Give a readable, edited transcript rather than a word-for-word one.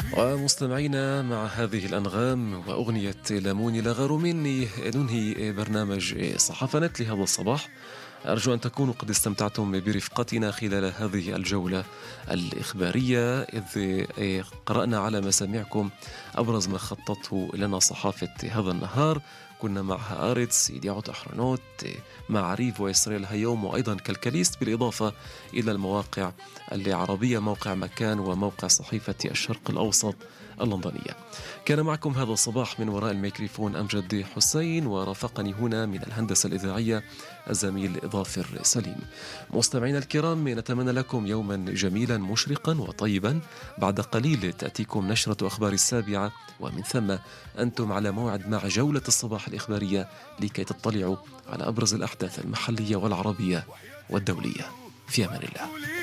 ومستمعينا مع هذه الأنغام وأغنية لموني لغاروا مني ننهي برنامج صحافة لهذا الصباح. أرجو أن تكونوا قد استمتعتم برفقتنا خلال هذه الجولة الإخبارية، إذ قرأنا على مسامعكم أبرز ما خطته لنا صحافة هذا النهار. كنا مع هآرتس، يديعوت أحرنوت، معاريف وإسرائيل هيوم، وأيضا كالكاليست، بالإضافة إلى المواقع العربية، موقع مكان وموقع صحيفة الشرق الأوسط اللندنية. كان معكم هذا الصباح من وراء الميكروفون أمجد حسين، ورافقني هنا من الهندسة الإذاعية الزميل ظافر سليم. مستمعينا الكرام، نتمنى لكم يوما جميلا مشرقا وطيبا. بعد قليل تأتيكم نشرة أخبار 7، ومن ثم أنتم على موعد مع جولة الصباح الإخبارية لكي تطلعوا على أبرز الأحداث المحلية والعربية والدولية. في أمان الله.